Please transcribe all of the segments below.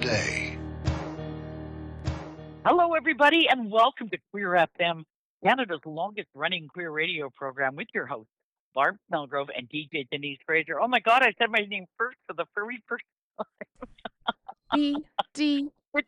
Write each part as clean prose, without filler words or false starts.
day. Hello, everybody, and welcome to Queer FM, Canada's longest running queer radio program with your hosts, Barb Snellgrove and DJ Denise Fraser. Oh my God, I said my name first for the very first B, D, which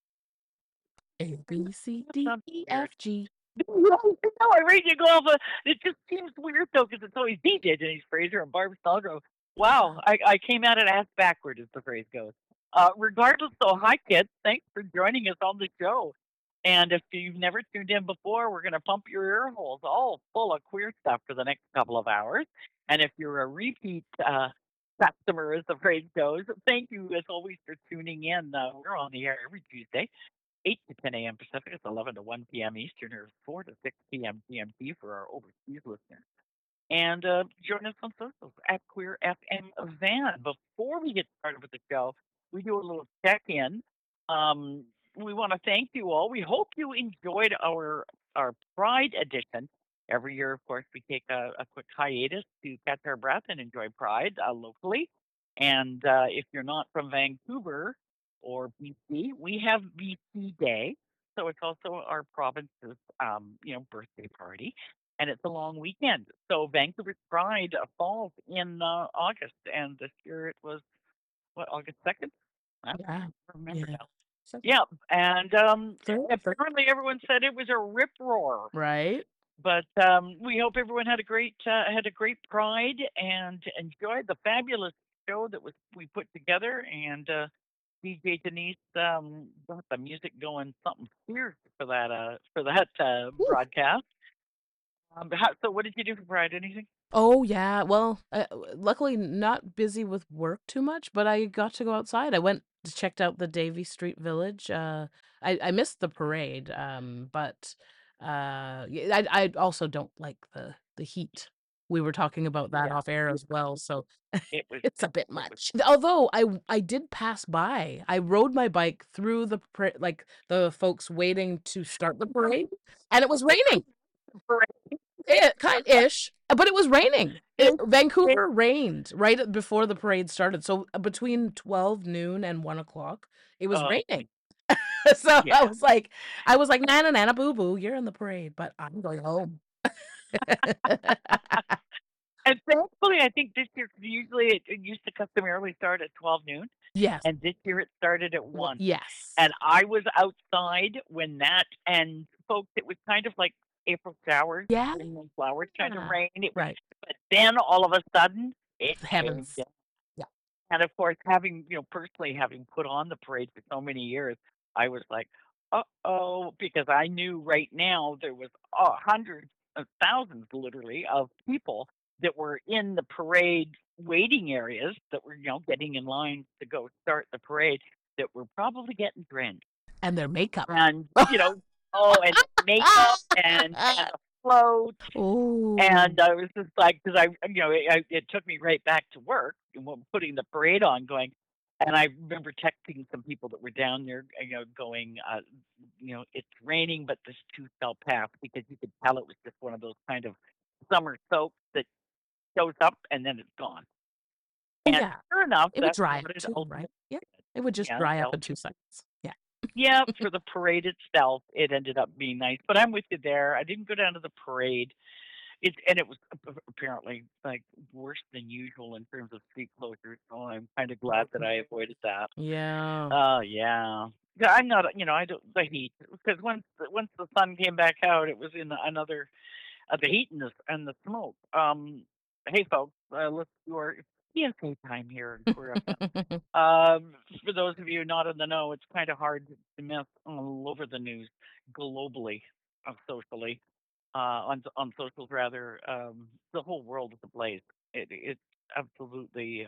A, B, C, D, sounds E, weird. F, G. No, I read you go off. It just seems weird though, because it's always DJ Denise Fraser and Barb Snellgrove. Wow, I came at it ass backward, as the phrase goes. Regardless, so hi kids, thanks for joining us on the show. And if you've never tuned in before, we're going to pump your ear holes all full of queer stuff for the next couple of hours. And if you're a repeat customer, as the phrase goes, thank you as always for tuning in. We're on the air every Tuesday, 8 to 10 a.m. Pacific. It's 11 to 1 p.m. Eastern, or 4 to 6 p.m. GMT for our overseas listeners. And join us on socials at Queer FM Van. Before we get started with the show, we do a little check in. Um, we want to thank you all. We hope you enjoyed our Pride edition. Every year, of course, we take a quick hiatus to catch our breath and enjoy Pride locally. And if you're not from Vancouver or BC, we have BC Day. So it's also our province's, birthday party, and it's a long weekend. So Vancouver Pride falls in August, and this year it was what, August 2nd? I don't Yeah, remember yeah. now. Second, Yeah, and third, apparently everyone said it was a rip roar. right? But we hope everyone had a great Pride and enjoyed the fabulous show that was we put together. And DJ Denise got the music going something fierce for that Woo. broadcast. So what did you do for Pride? Anything? Oh, yeah. Well, luckily not busy with work too much, but I got to go outside. I went to checked out the Davie Street Village. I missed the parade, but yeah, I also don't like the heat. We were talking about that Yeah, off air as well, so it was. it's a bit It was. much. Although I did pass by. I rode my bike through like the folks waiting to start the parade, and it was raining. It kind-ish, but it was raining. It, it, Vancouver rained before the parade started. So between 12 noon and 1 o'clock, it was uh, raining. So yeah. I was like, Nana, Nana, boo boo, you're in the parade, but I'm going home. And thankfully, I think this year, 'cause usually it used to customarily start at 12 noon, Yes. and this year it started at 1. Yes. And I was outside when that, and folks, it was kind of like April showers, Yeah. spring and flowers kind of rain. Right. But then all of a sudden, it came Heavens. down. Yeah. And of course, personally having put on the parade for so many years, I was like, uh-oh, because I knew right now there was hundreds of thousands, literally, of people that were in the parade waiting areas that were, getting in line to go start the parade that were probably getting drenched. And their makeup. And, and the makeup and the float. Oh. And I was just like, because it took me right back to work, putting the parade on, going, and I remember texting some people that were down there, going, it's raining, but this too shall pass, because you could tell it was just one of those kind of summer soaps that shows up and then it's gone. Oh, And yeah. sure enough, It would that's dry what up it too, right? ultimately Yeah. did. It would just Yeah, dry up in 2 seconds. Yeah. yeah, for the parade itself, it ended up being nice. But I'm with you there. I didn't go down to the parade. It was apparently like worse than usual in terms of street closures. So I'm kind of glad that I avoided that. Yeah. Oh yeah. Yeah, I'm not. I don't the heat, because once the sun came back out, it was in another the heat and the smoke. Hey folks, let's do our PSA time here in Queer FM. For those of you not in the know, it's kind of hard to miss all over the news globally, socially, on socials rather. The whole world is ablaze. It's absolutely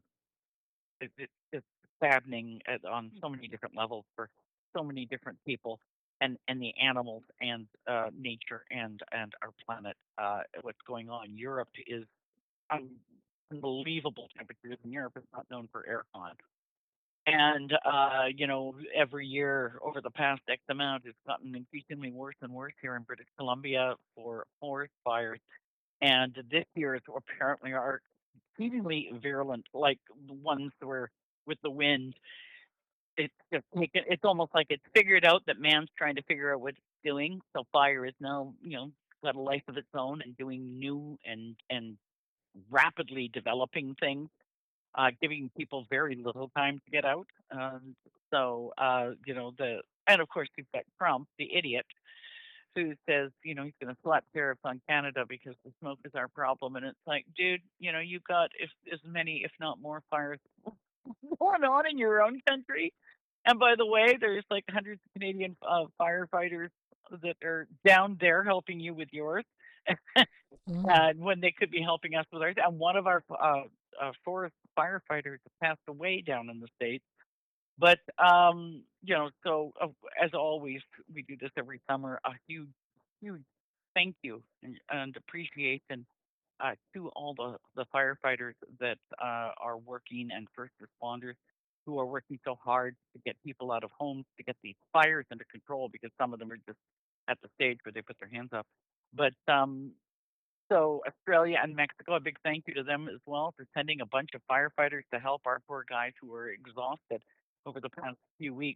it's saddening on so many different levels for so many different people, and the animals and nature and our planet. What's going on? Europe is unbelievable temperatures, and Europe is not known for aircon. And every year over the past X amount, it's gotten increasingly worse and worse here in British Columbia for forest fires. And this year, it's apparently are exceedingly virulent, like the ones where with the wind. It's just taken it's almost like it's figured out that man's trying to figure out what it's doing, so fire is now, got a life of its own and doing new and rapidly developing things, giving people very little time to get out. And of course you've got Trump, the idiot, who says, he's going to slap tariffs on Canada because the smoke is our problem. And it's like, dude, you've got as many, if not more, fires going on in your own country. And by the way, there's like hundreds of Canadian firefighters that are down there helping you with yours, Mm. when they could be helping us with ours. And one of our forest firefighters passed away down in the States. But as always, we do this every summer. A huge, huge thank you and appreciation to all the firefighters that are working and first responders who are working so hard to get people out of homes, to get these fires under control, because some of them are just at the stage where they put their hands up. But so Australia and Mexico, a big thank you to them as well for sending a bunch of firefighters to help our poor guys who were exhausted over the past few weeks.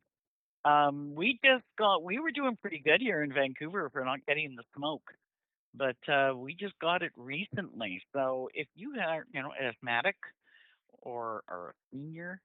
We were doing pretty good here in Vancouver for not getting the smoke, but we just got it recently. So if you are, asthmatic or a senior,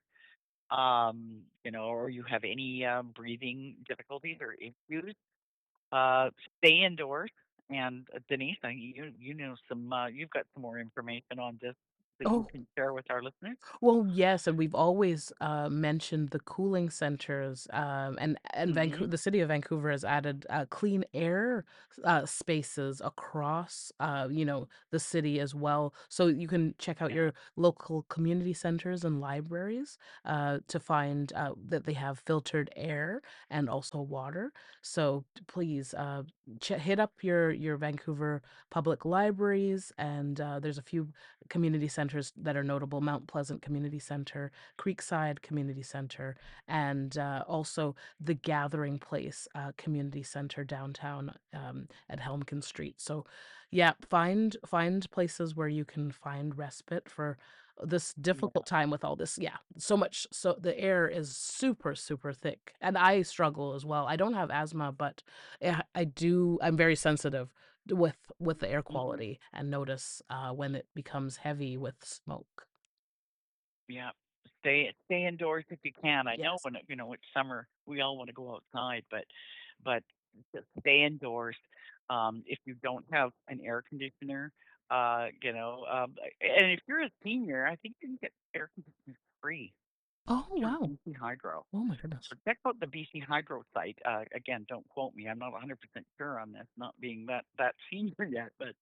or you have any breathing difficulties or issues, uh, stay indoors. And Denise, you know you've got some more information on this that you Oh, can share with our listeners. well, yes, and we've always mentioned the cooling centers, and Hmm. Vancouver, the city of Vancouver has added clean air spaces across, the city as well. So you can check out Yeah. your local community centers and libraries to find that they have filtered air and also water. So please hit up your Vancouver public libraries, and there's a few community centers that are notable: Mount Pleasant Community Center, Creekside Community Center, and also the Gathering Place Community Center downtown at Helmkin Street. So, yeah, find places where you can find respite for this Yeah. difficult time with all this. Yeah, so much. So the air is super, super thick, and I struggle as well. I don't have asthma, but I do. I'm very sensitive with the air Hmm. quality and notice when it becomes heavy with smoke. Yeah. Stay indoors if you can. I know Yes. when it's summer, we all want to go outside, but just stay indoors. If you don't have an air conditioner, and if you're a senior, I think you can get air conditioners free Oh, through wow. BC Hydro. Oh my goodness. So check out the BC Hydro site. Again, don't quote me. I'm not 100% sure on this, not being that senior yet. But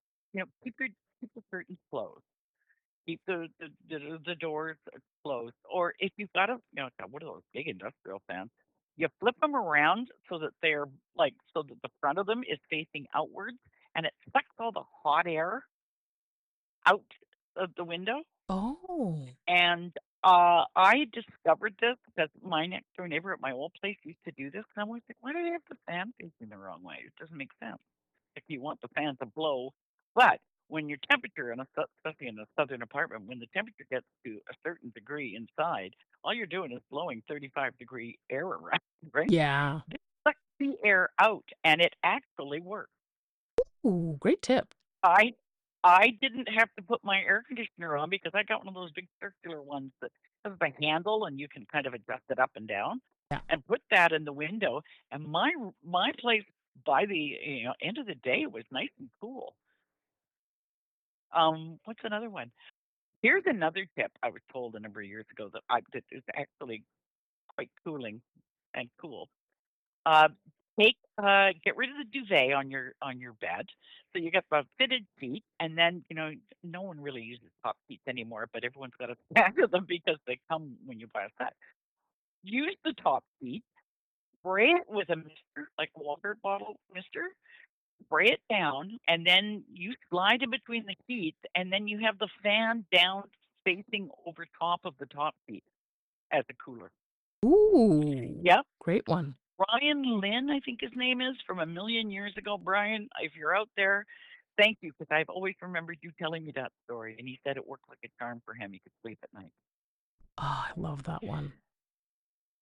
keep the curtains closed. Keep the doors closed. Or if you've got what are those big industrial fans? You flip them around so that they're so that the front of them is facing outwards, and it sucks all the hot air out of the window. Oh. And I discovered this because my next door neighbor at my old place used to do this. And I was like, why do they have the fan facing the wrong way? It doesn't make sense if you want the fan to blow. But when your temperature, especially in a southern apartment, when the temperature gets to a certain degree inside, all you're doing is blowing 35-degree air around, right? Yeah. This sucks the air out, and it actually works. Ooh, great tip. I I didn't have to put my air conditioner on because I got one of those big circular ones that has a handle and you can kind of adjust it up and down, Yeah. and put that in the window. And my place by the end of the day was nice and cool. What's another one? Here's another tip I was told a number of years ago that is actually quite cooling and cool. Uh, get rid of the duvet on your bed. So you get the fitted seat, and then no one really uses top seats anymore, but everyone's got a stack of them because they come when you buy a set. Use the top seat, spray it with a mister, like a water bottle mister. Spray it down, and then you slide in between the seats, and then you have the fan down facing over top of the top seat as a cooler. Ooh, Yep. great one. Brian Lynn, I think his name is, from a million years ago. Brian, if you're out there, thank you, because I've always remembered you telling me that story. And he said it worked like a charm for him. He could sleep at night. Oh, I love that one.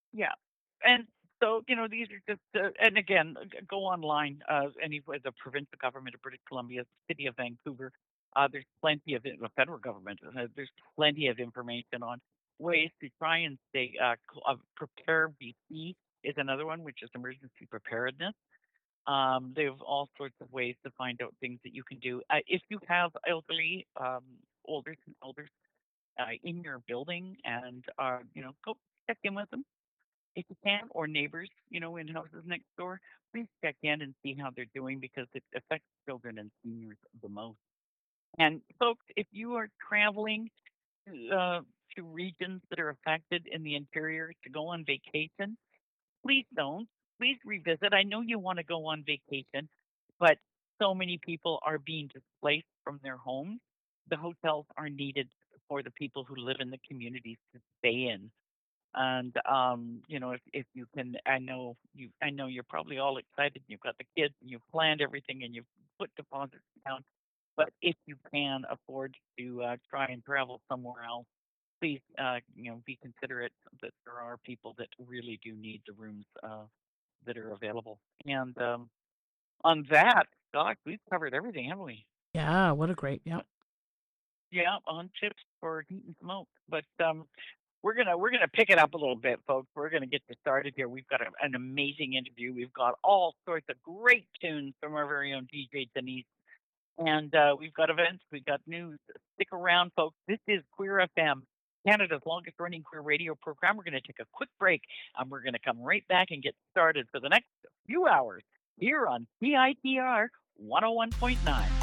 Yeah. And so, these are just, and again, go online, anyway, the provincial government of British Columbia, the city of Vancouver. There's plenty of it, the federal government, there's plenty of information on ways to try and stay, prepare BC is another one, which is emergency preparedness. They have all sorts of ways to find out things that you can do. If you have elderly, elders in your building and, go check in with them if you can, or neighbors, in houses next door, please check in and see how they're doing because it affects children and seniors the most. And folks, if you are traveling uh, to regions that are affected in the interior to go on vacation, please don't. Please revisit. I know you want to go on vacation, but so many people are being displaced from their homes. The hotels are needed for the people who live in the communities to stay in. And if you can, I know you're probably all excited. You've got the kids, and you've planned everything, and you've put deposits down. But if you can afford to try and travel somewhere else, please, be considerate that there are people that really do need the rooms that are available. And on that, gosh, we've covered everything, haven't we? Yeah, what a great, yep. Yeah, on chips for heat and smoke. But we're gonna pick it up a little bit, folks. We're gonna get this started here. We've got an amazing interview. We've got all sorts of great tunes from our very own DJ Denise, and we've got events. We've got news. Stick around, folks. This is Queer FM, Canada's longest running queer radio program. We're gonna take a quick break, and we're gonna come right back and get started for the next few hours here on CITR 101.9.